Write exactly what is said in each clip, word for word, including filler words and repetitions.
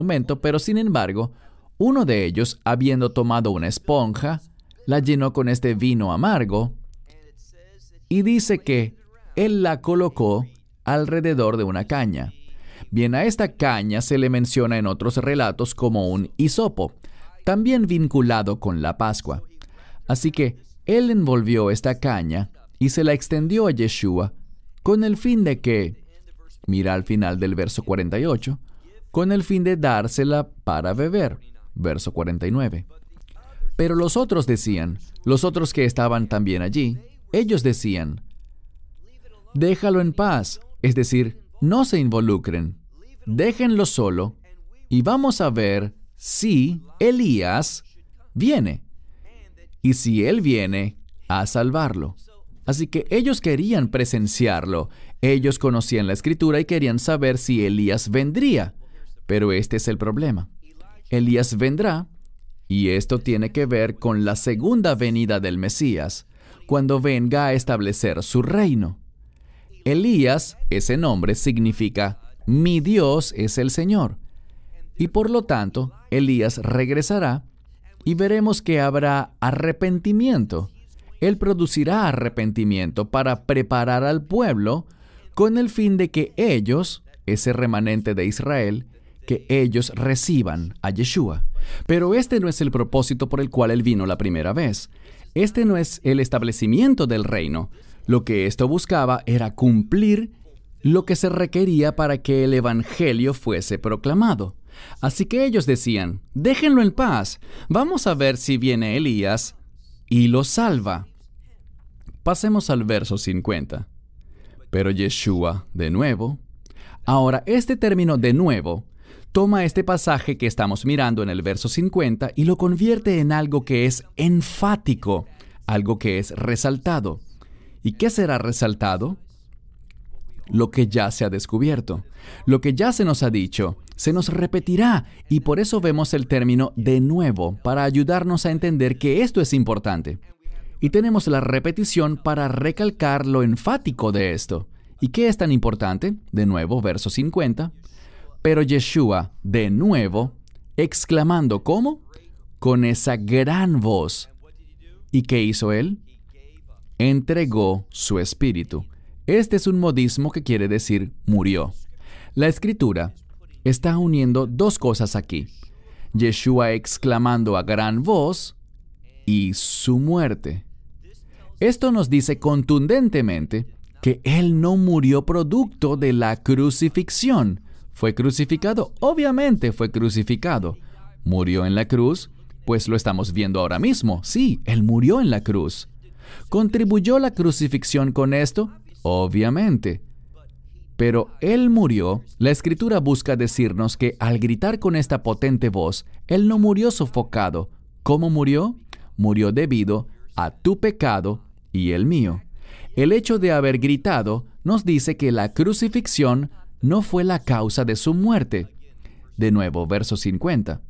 momento, pero sin embargo, uno de ellos, habiendo tomado una esponja, la llenó con este vino amargo, y dice que él la colocó alrededor de una caña. Bien, a esta caña se le menciona en otros relatos como un hisopo, también vinculado con la Pascua. Así que él envolvió esta caña y se la extendió a Yeshua con el fin de que, mira al final del verso cuarenta y ocho, con el fin de dársela para beber, verso cuarenta y nueve. Pero los otros decían, los otros que estaban también allí, ellos decían, déjalo en paz, es decir, no se involucren, déjenlo solo y vamos a ver si Elías viene. Y si él viene, a salvarlo. Así que ellos querían presenciarlo. Ellos conocían la Escritura y querían saber si Elías vendría. Pero este es el problema. Elías vendrá, y esto tiene que ver con la segunda venida del Mesías, cuando venga a establecer su reino. Elías, ese nombre significa mi Dios es el Señor. Y por lo tanto, Elías regresará y veremos que habrá arrepentimiento. Él producirá arrepentimiento para preparar al pueblo con el fin de que ellos, ese remanente de Israel, que ellos reciban a Yeshua. Pero este no es el propósito por el cual Él vino la primera vez. Este no es el establecimiento del reino. Lo que esto buscaba era cumplir lo que se requería para que el Evangelio fuese proclamado. Así que ellos decían, déjenlo en paz, vamos a ver si viene Elías y lo salva. Pasemos al verso cincuenta. Pero Yeshua, de nuevo. Ahora, este término de nuevo toma este pasaje que estamos mirando en el verso cincuenta y lo convierte en algo que es enfático, algo que es resaltado. ¿Y qué será resaltado? Lo que ya se ha descubierto, lo que ya se nos ha dicho, se nos repetirá, y por eso vemos el término de nuevo, para ayudarnos a entender que esto es importante. Y tenemos la repetición para recalcar lo enfático de esto. ¿Y qué es tan importante? De nuevo, verso cincuenta. Pero Yeshua, de nuevo, exclamando, ¿cómo? Con esa gran voz. ¿Y qué hizo él? Entregó su espíritu. Este es un modismo que quiere decir murió. La Escritura está uniendo dos cosas aquí. Yeshua exclamando a gran voz y su muerte. Esto nos dice contundentemente que Él no murió producto de la crucifixión. ¿Fue crucificado? Obviamente fue crucificado. ¿Murió en la cruz? Pues lo estamos viendo ahora mismo. Sí, Él murió en la cruz. ¿Contribuyó la crucifixión con esto? Obviamente. Pero Él murió. La Escritura busca decirnos que al gritar con esta potente voz, Él no murió sofocado. ¿Cómo murió? Murió debido a tu pecado y el mío. El hecho de haber gritado nos dice que la crucifixión no fue la causa de su muerte. De nuevo, verso cincuenta.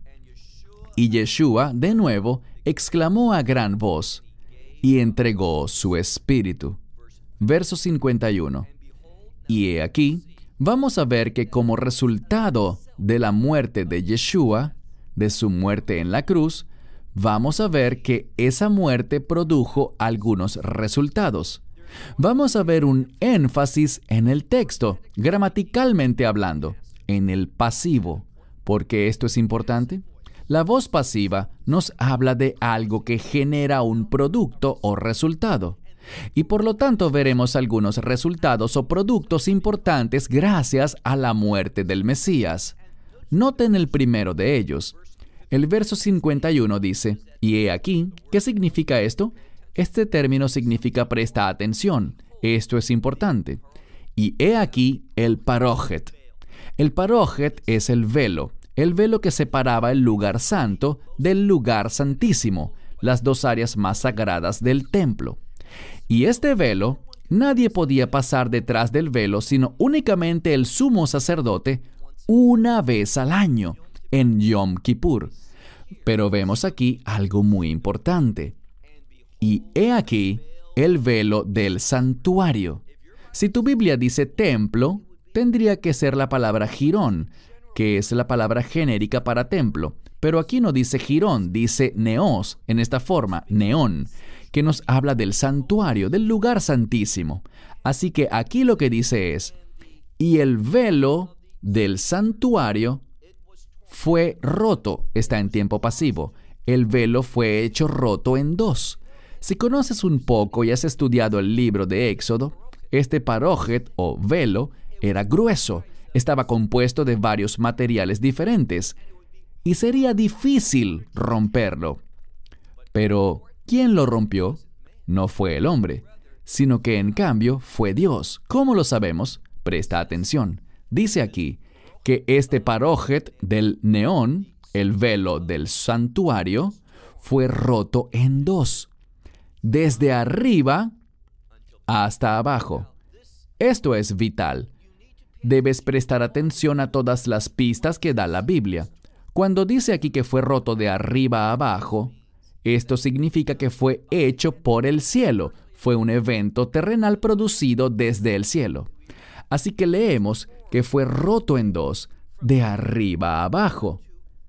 Y Yeshua, de nuevo, exclamó a gran voz y entregó su espíritu. Verso cincuenta y uno. Y he aquí, vamos a ver que como resultado de la muerte de Yeshua, de su muerte en la cruz, vamos a ver que esa muerte produjo algunos resultados. Vamos a ver un énfasis en el texto, gramaticalmente hablando, en el pasivo. ¿Por qué esto es importante? La voz pasiva nos habla de algo que genera un producto o resultado. Y por lo tanto veremos algunos resultados o productos importantes gracias a la muerte del Mesías. Noten el primero de ellos. El verso cincuenta y uno dice, y he aquí, ¿qué significa esto? Este término significa presta atención. Esto es importante. Y he aquí el parójet. El parójet es el velo, el velo que separaba el lugar santo del lugar santísimo, las dos áreas más sagradas del templo. Y este velo, nadie podía pasar detrás del velo, sino únicamente el sumo sacerdote una vez al año, en Yom Kippur. Pero vemos aquí algo muy importante. Y he aquí el velo del santuario. Si tu Biblia dice templo, tendría que ser la palabra jirón. que es la palabra genérica para templo. Pero aquí no dice girón, dice neos, en esta forma, neón, que nos habla del santuario, del lugar santísimo. Así que aquí lo que dice es, y el velo del santuario fue roto, está en tiempo pasivo. El velo fue hecho roto en dos. Si conoces un poco y has estudiado el libro de Éxodo, este parójet o velo era grueso, estaba compuesto de varios materiales diferentes y sería difícil romperlo. Pero, ¿quién lo rompió? No fue el hombre, sino que en cambio fue Dios. ¿Cómo lo sabemos? Presta atención. Dice aquí que este parójet del neón, el velo del santuario, fue roto en dos, desde arriba hasta abajo. Esto es vital. Debes prestar atención a todas las pistas que da la Biblia. Cuando dice aquí que fue roto de arriba a abajo, esto significa que fue hecho por el cielo. Fue un evento terrenal producido desde el cielo. Así que leemos que fue roto en dos, de arriba a abajo.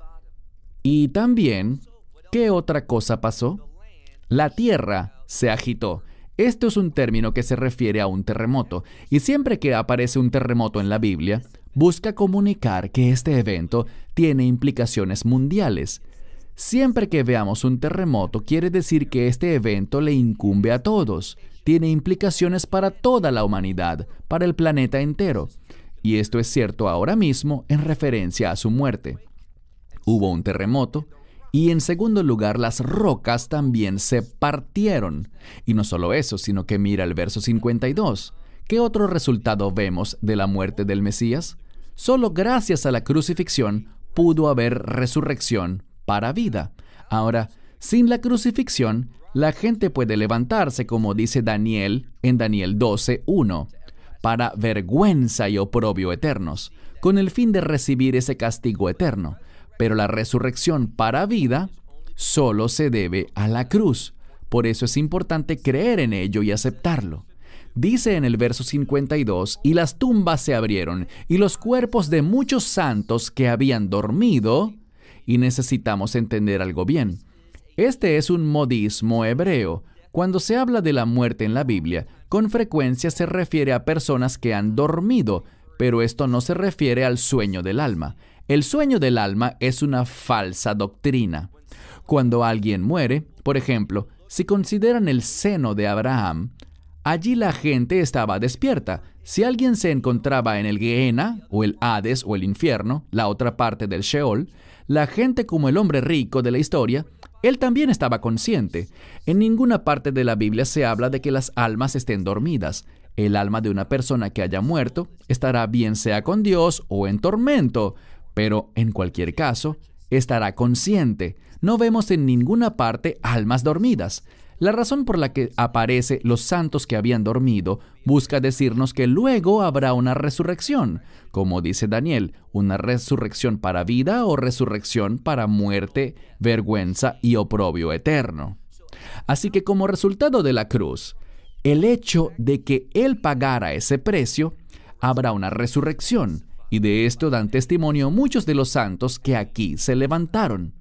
Y también, ¿qué otra cosa pasó? La tierra se agitó. Esto es un término que se refiere a un terremoto, y siempre que aparece un terremoto en la Biblia, busca comunicar que este evento tiene implicaciones mundiales. Siempre que veamos un terremoto, quiere decir que este evento le incumbe a todos. Tiene implicaciones para toda la humanidad, para el planeta entero. Y esto es cierto ahora mismo en referencia a su muerte. Hubo un terremoto, y en segundo lugar, las rocas también se partieron. Y no solo eso, sino que mira el verso cincuenta y dos. ¿Qué otro resultado vemos de la muerte del Mesías? Solo gracias a la crucifixión pudo haber resurrección para vida. Ahora, sin la crucifixión, la gente puede levantarse, como dice Daniel en Daniel doce, uno, para vergüenza y oprobio eternos, con el fin de recibir ese castigo eterno. Pero la resurrección para vida solo se debe a la cruz. Por eso es importante creer en ello y aceptarlo. Dice en el verso cincuenta y dos, y las tumbas se abrieron, y los cuerpos de muchos santos que habían dormido, y necesitamos entender algo bien. Este es un modismo hebreo. Cuando se habla de la muerte en la Biblia, con frecuencia se refiere a personas que han dormido, pero esto no se refiere al sueño del alma. El sueño del alma es una falsa doctrina. Cuando alguien muere, por ejemplo, si consideran el seno de Abraham, allí la gente estaba despierta. Si alguien se encontraba en el Gehenna, o el Hades, o el infierno, la otra parte del Sheol, la gente como el hombre rico de la historia, él también estaba consciente. En ninguna parte de la Biblia se habla de que las almas estén dormidas. El alma de una persona que haya muerto estará bien sea con Dios o en tormento, pero en cualquier caso, estará consciente. No vemos en ninguna parte almas dormidas. La razón por la que aparece los santos que habían dormido busca decirnos que luego habrá una resurrección, como dice Daniel, una resurrección para vida o resurrección para muerte, vergüenza y oprobio eterno. Así que como resultado de la cruz, el hecho de que Él pagara ese precio, habrá una resurrección, y de esto dan testimonio muchos de los santos que aquí se levantaron.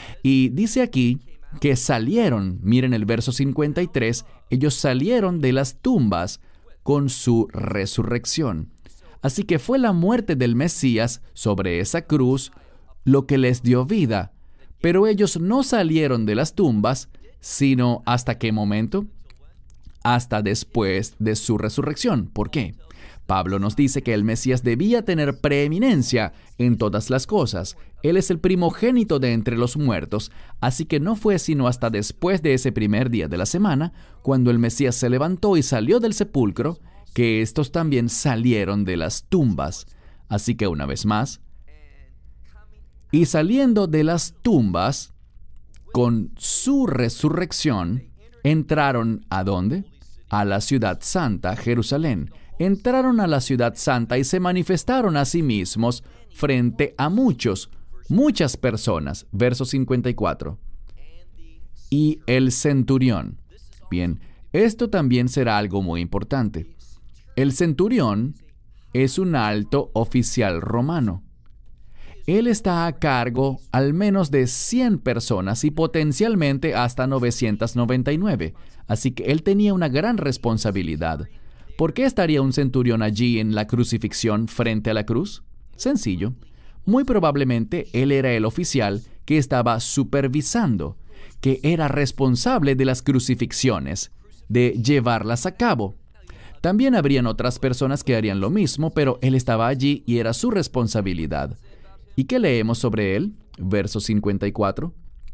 Y dice aquí que salieron, miren el verso cincuenta y tres, ellos salieron de las tumbas con su resurrección. Así que fue la muerte del Mesías sobre esa cruz lo que les dio vida. Pero ellos no salieron de las tumbas, sino ¿hasta qué momento? Hasta después de su resurrección. ¿Por qué? Pablo nos dice que el Mesías debía tener preeminencia en todas las cosas. Él es el primogénito de entre los muertos, así que no fue sino hasta después de ese primer día de la semana, cuando el Mesías se levantó y salió del sepulcro, que estos también salieron de las tumbas. Así que una vez más, y saliendo de las tumbas, con su resurrección, entraron ¿a dónde? A la ciudad santa, Jerusalén. Entraron a la ciudad santa y se manifestaron a sí mismos frente a muchos, muchas personas. Verso cincuenta y cuatro. Y el centurión. Bien, esto también será algo muy importante. El centurión es un alto oficial romano. Él está a cargo al menos de cien personas y potencialmente hasta novecientas noventa y nueve. Así que él tenía una gran responsabilidad. ¿Por qué estaría un centurión allí en la crucifixión frente a la cruz? Sencillo. Muy probablemente él era el oficial que estaba supervisando, que era responsable de las crucifixiones, de llevarlas a cabo. También habrían otras personas que harían lo mismo, pero él estaba allí y era su responsabilidad. ¿Y qué leemos sobre él? Verso cincuenta y cuatro.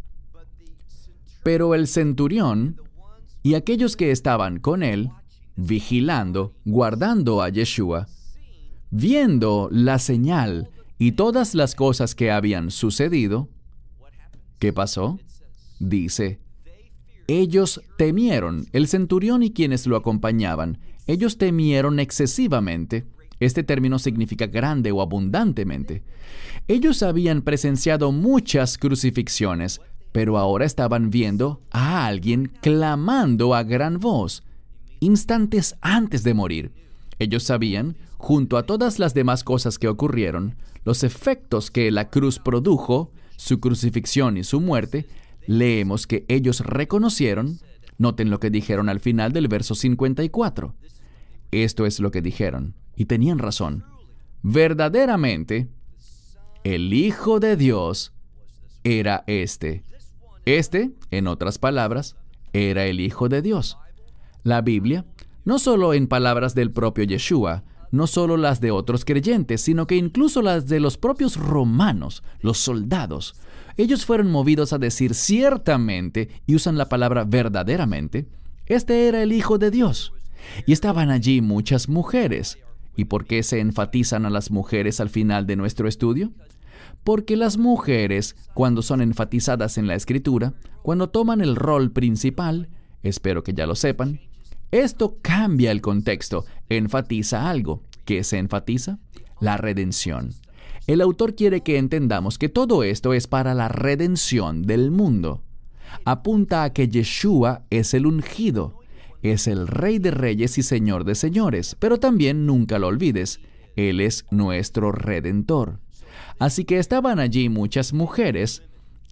Pero el centurión y aquellos que estaban con él, vigilando, guardando a Yeshua, viendo la señal y todas las cosas que habían sucedido, ¿qué pasó? Dice, ellos temieron, el centurión y quienes lo acompañaban, ellos temieron excesivamente. Este término significa grande o abundantemente. Ellos habían presenciado muchas crucifixiones, pero ahora estaban viendo a alguien clamando a gran voz, instantes antes de morir. Ellos sabían, junto a todas las demás cosas que ocurrieron, los efectos que la cruz produjo, su crucifixión y su muerte. Leemos que ellos reconocieron, noten lo que dijeron al final del verso cincuenta y cuatro. Esto es lo que dijeron, y tenían razón. Verdaderamente, el Hijo de Dios era este. Este, en otras palabras, era el Hijo de Dios. La Biblia, no solo en palabras del propio Yeshua, no solo las de otros creyentes, sino que incluso las de los propios romanos, los soldados, ellos fueron movidos a decir ciertamente, y usan la palabra verdaderamente, este era el Hijo de Dios. Y estaban allí muchas mujeres. ¿Y por qué se enfatizan a las mujeres al final de nuestro estudio? Porque las mujeres, cuando son enfatizadas en la Escritura, cuando toman el rol principal, espero que ya lo sepan, esto cambia el contexto, enfatiza algo. ¿Qué se enfatiza? La redención. El autor quiere que entendamos que todo esto es para la redención del mundo. Apunta a que Yeshua es el ungido, es el Rey de Reyes y Señor de Señores, pero también nunca lo olvides, Él es nuestro Redentor. Así que estaban allí muchas mujeres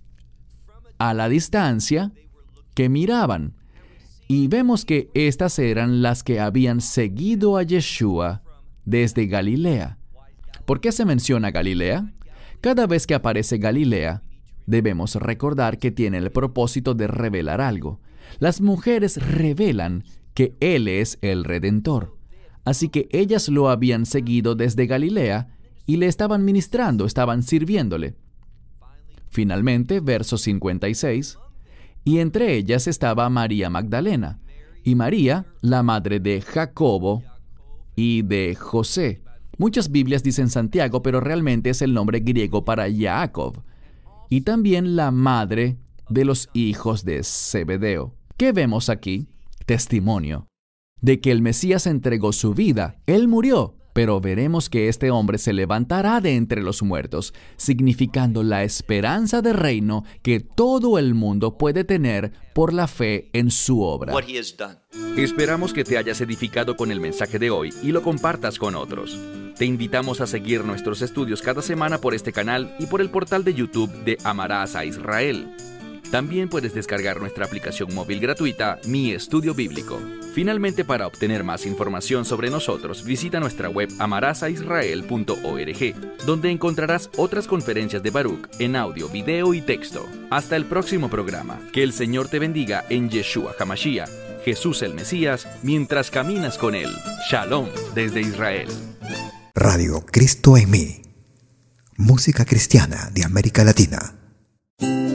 a la distancia que miraban, y vemos que estas eran las que habían seguido a Yeshua desde Galilea. ¿Por qué se menciona Galilea? Cada vez que aparece Galilea, debemos recordar que tiene el propósito de revelar algo. Las mujeres revelan que Él es el Redentor. Así que ellas lo habían seguido desde Galilea y le estaban ministrando, estaban sirviéndole. Finalmente, verso cincuenta y seis, y entre ellas estaba María Magdalena, y María, la madre de Jacobo y de José. Muchas Biblias dicen Santiago, pero realmente es el nombre griego para Jacob. Y también la madre de los hijos de Zebedeo. ¿Qué vemos aquí? Testimonio de que el Mesías entregó su vida. Él murió, pero veremos que este hombre se levantará de entre los muertos, significando la esperanza de reino que todo el mundo puede tener por la fe en su obra. Esperamos que te hayas edificado con el mensaje de hoy y lo compartas con otros. Te invitamos a seguir nuestros estudios cada semana por este canal y por el portal de YouTube de Amarás a Israel. También puedes descargar nuestra aplicación móvil gratuita, Mi Estudio Bíblico. Finalmente, para obtener más información sobre nosotros, visita nuestra web amarás a israel punto org, donde encontrarás otras conferencias de Baruch en audio, video y texto. Hasta el próximo programa. Que el Señor te bendiga en Yeshua HaMashiach, Jesús el Mesías, mientras caminas con Él. Shalom desde Israel. Radio Cristo en mí. Música cristiana de América Latina.